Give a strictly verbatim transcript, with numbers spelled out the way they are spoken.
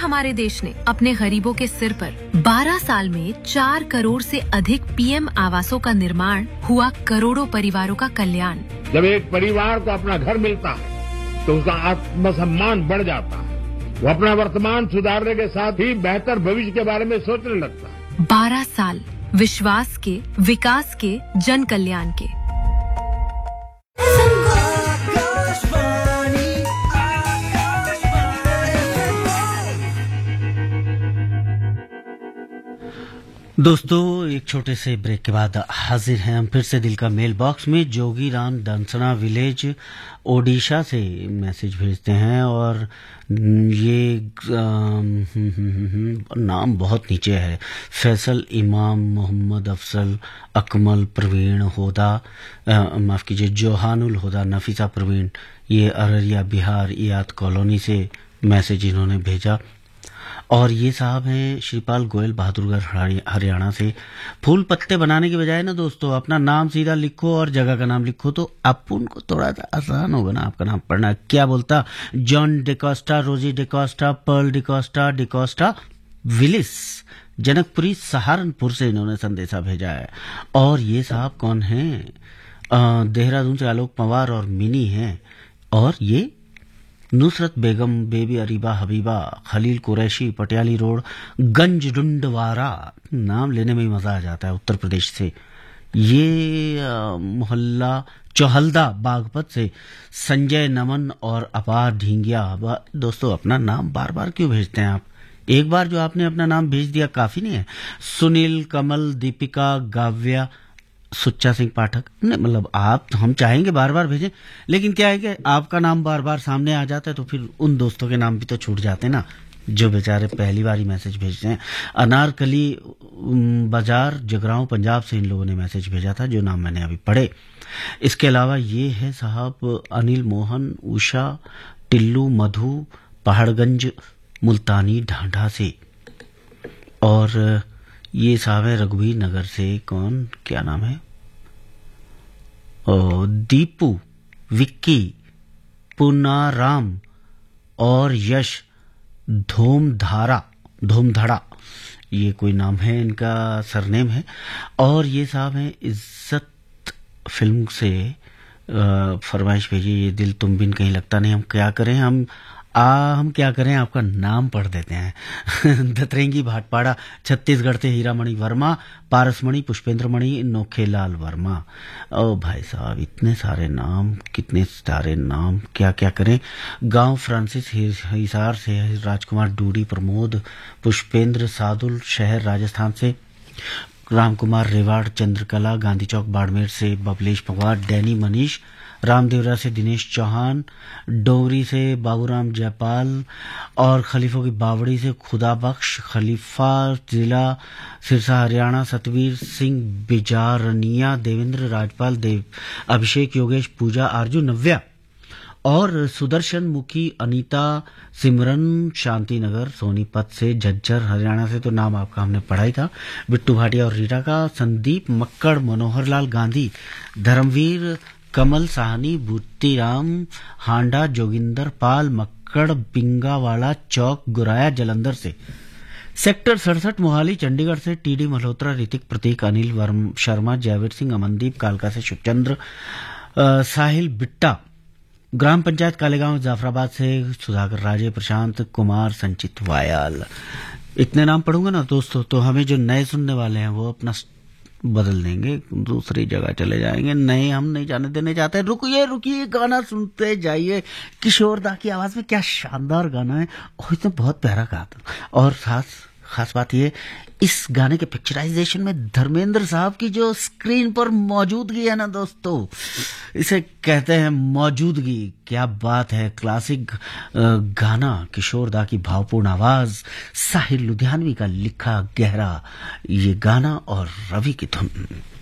हमारे देश ने अपने गरीबों के सिर पर बारह साल में चार करोड़ से अधिक पीएम आवासों का निर्माण हुआ, करोड़ों परिवारों का कल्याण। जब एक परिवार को अपना घर मिलता है तो उसका आत्मसम्मान बढ़ जाता है। वो अपना वर्तमान सुधारने के साथ ही बेहतर भविष्य के बारे में सोचने लगता है। बारह साल विश्वास के, विकास के, जन कल्याण के। दोस्तों, एक छोटे से ब्रेक के बाद हाजिर हैं हम फिर से दिल का मेल बॉक्स में। जोगीराम दंसना विलेज ओडिशा से मैसेज भेजते हैं और ये नाम बहुत नीचे है। फैसल इमाम, मोहम्मद अफसल, अकमल, प्रवीण होदा, माफ कीजिए जोहानुल होदा, नफीसा प्रवीण, ये अररिया बिहार याद कॉलोनी से मैसेज इन्होंने भेजा। और ये साहब हैं श्रीपाल गोयल, बहादुरगढ़ हरियाणा से। फूल पत्ते बनाने के बजाय ना दोस्तों अपना नाम सीधा लिखो और जगह का नाम लिखो तो अपन को थोड़ा सा आसान होगा ना आपका नाम पढ़ना। क्या बोलता? जॉन डिकोस्टा, रोजी डिकोस्टा, पर्ल डिकोस्टा, डिकोस्टा विलिस, जनकपुरी सहारनपुर से इन्होंने संदेशा भेजा है। और ये साहब कौन हैं? देहरादून से आलोक पवार और मिनी हैं। और ये नुसरत बेगम, baby Areeba Habiba, Khalil Qureshi, Patiyali road, गंज डुंडवारा, नाम लेने में ही मजा आ जाता है, उत्तर प्रदेश से। ये मोहल्ला चौहल्दा बागपत से संजय नमन और अपार ढींगिया। दोस्तों अपना नाम बार बार क्यों भेजते हैं आप? एक बार जो आपने अपना नाम भेज दिया काफी नहीं है। सुनील, कमल, दीपिका, गाव्या, सुच्चा सिंह पाठक, नहीं मतलब आप हम चाहेंगे बार बार भेजें, लेकिन क्या है कि आपका नाम बार बार सामने आ जाता है तो फिर उन दोस्तों के नाम भी तो छूट जाते हैं ना जो बेचारे पहली बार ही मैसेज भेजते हैं। अनारकली बाजार जगरांव पंजाब से इन लोगों ने मैसेज भेजा था, जो नाम मैंने अभी पढ़े। इसके अलावा ये है साहब अनिल मोहन, उषा, टिल्लू, मधु, पहाड़गंज, मुल्तानी ढांढा से। और ये साहब है रघुवीर नगर से। कौन, क्या नाम है? ओ, दीपू, विक्की, पुनाराम और यश धोमधारा, धोमधड़ा, ये कोई नाम है, इनका सरनेम है। और ये साहब हैं इज्जत फिल्म से फरमाइश भेजी, ये दिल तुम बिन कहीं लगता नहीं, हम क्या करें, हम आ हम क्या करें, आपका नाम पढ़ देते हैं। दतरेंगी भाटपाड़ा छत्तीसगढ़ से हीरामणि वर्मा, पारसमणि, पुष्पेंद्रमणि, नोखेलाल वर्मा। ओ भाई साहब इतने सारे नाम, कितने सारे नाम, क्या क्या करें। गांव फ्रांसिस हिसार से राजकुमार डूडी, प्रमोद, पुष्पेंद्र सादुल, शहर राजस्थान से रामकुमार रेवाड़, चंद्रकला, गांधी चौक बाड़मेर से बबलेश पवार, डैनी मनीष, रामदेवरा से दिनेश चौहान, डोवरी से बाबूराम जयपाल और खलीफों की बावड़ी से खुदा बख्श, खलीफा जिला सिरसा हरियाणा सतवीर सिंह बिजारनिया, देवेंद्र राजपाल, देव अभिषेक, योगेश, पूजा, आरजू, नव्या और सुदर्शन मुखी, अनीता, सिमरन, शांतिनगर सोनीपत से, झज्जर हरियाणा से, तो नाम आपका हमने पढ़ा ही था। बिट्टू भाटिया और रीटा का, संदीप मक्कड़, मनोहर लाल गांधी, धर्मवीर, कमल साहनी, बूटीराम हांडा, जोगिंदर पाल, मक्कड़, बिंगावाड़ा चौक, गुराया जलंधर से। सेक्टर सड़सठ मोहाली चंडीगढ़ से टीडी मल्होत्रा, ऋतिक, प्रतीक, अनिल वर्म शर्मा, जयवीर सिंह, अमनदीप, कालका से शिवचंद्र, साहिल बिट्टा, ग्राम पंचायत कालेगांव जाफराबाद से सुधाकर राजे, प्रशांत कुमार, संचित वायाल। इतने नाम पढ़ूंगा ना दोस्तों तो हमें जो नए सुनने वाले हैं वो अपना बदल देंगे, दूसरी जगह चले जाएंगे। नए हम नहीं जाने देने चाहते। रुकिए रुकिए, गाना सुनते जाइए। किशोर दा की आवाज में क्या शानदार गाना है, और इसने बहुत प्यारा कहा था। और खास खास बात ये, इस गाने के पिक्चराइजेशन में धर्मेंद्र साहब की जो स्क्रीन पर मौजूदगी है ना दोस्तों, इसे कहते हैं मौजूदगी। क्या बात है, क्लासिक गाना, किशोर दा की भावपूर्ण आवाज, साहिल लुधियानवी का लिखा गहरा ये गाना और रवि की धुन।